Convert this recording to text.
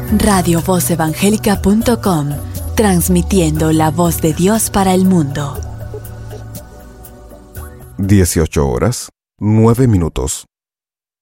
radiovozevangélica.com, transmitiendo la voz de Dios para el mundo. 18 horas, 9 minutos.